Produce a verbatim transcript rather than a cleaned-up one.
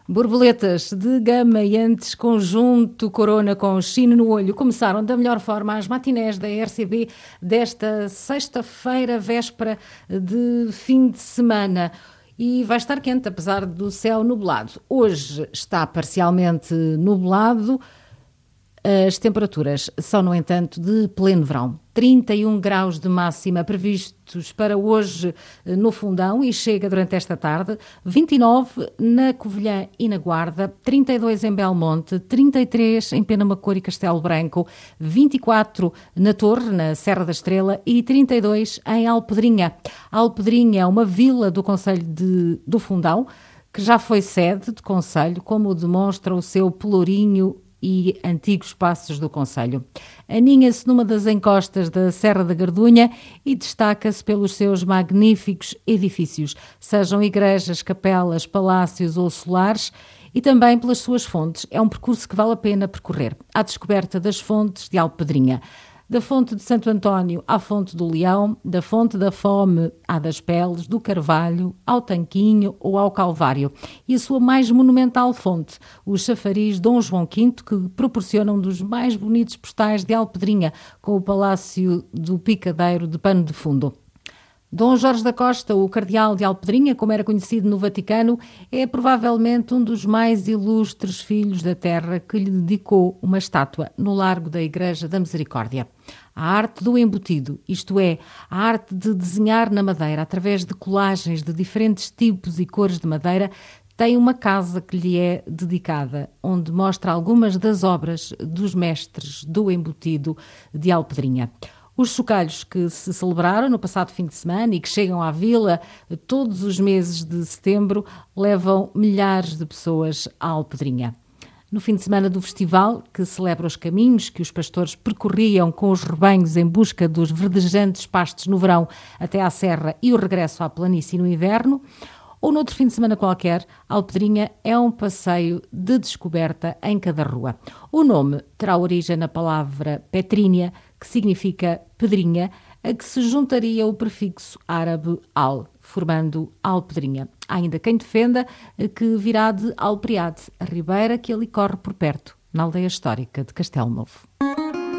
Borboletas de gama e antes conjunto Corona com Chino no olho começaram da melhor forma as matinés da R C B desta sexta-feira, véspera de fim de semana. E vai estar quente, apesar do céu nublado. Hoje está parcialmente nublado. As temperaturas são, no entanto, de pleno verão. trinta e um graus de máxima previstos para hoje no Fundão e chega durante esta tarde. vinte e nove na Covilhã e na Guarda, trinta e dois em Belmonte, trinta e três em Penamacor e Castelo Branco, vinte e quatro na Torre, na Serra da Estrela e trinta e dois em Alpedrinha. Alpedrinha é uma vila do concelho de, do Fundão, que já foi sede de concelho, como demonstra o seu pelourinho e antigos passos do concelho. Aninha-se numa das encostas da Serra da Gardunha e destaca-se pelos seus magníficos edifícios, sejam igrejas, capelas, palácios ou solares, e também pelas suas fontes. É um percurso que vale a pena percorrer, à descoberta das fontes de Alpedrinha. Da fonte de Santo António à fonte do Leão, da fonte da Fome à das Peles, do Carvalho ao Tanquinho ou ao Calvário. E a sua mais monumental fonte, o chafariz Dom João quinto, que proporciona um dos mais bonitos postais de Alpedrinha, com o Palácio do Picadeiro de pano de fundo. Dom Jorge da Costa, o cardeal de Alpedrinha, como era conhecido no Vaticano, é provavelmente um dos mais ilustres filhos da terra que lhe dedicou uma estátua no largo da Igreja da Misericórdia. A arte do embutido, isto é, a arte de desenhar na madeira através de colagens de diferentes tipos e cores de madeira, tem uma casa que lhe é dedicada, onde mostra algumas das obras dos mestres do embutido de Alpedrinha. Os chocalhos que se celebraram no passado fim de semana e que chegam à vila todos os meses de setembro levam milhares de pessoas à Alpedrinha. No fim de semana do festival, que celebra os caminhos que os pastores percorriam com os rebanhos em busca dos verdejantes pastos no verão até à serra e o regresso à planície no inverno, ou noutro fim de semana qualquer, Alpedrinha é um passeio de descoberta em cada rua. O nome terá origem na palavra Petrínia, que significa pedrinha, a que se juntaria o prefixo árabe al, formando Alpedrinha. Há ainda quem defenda que virá de Alpriade, a ribeira que ali corre por perto, na aldeia histórica de Castelo Novo.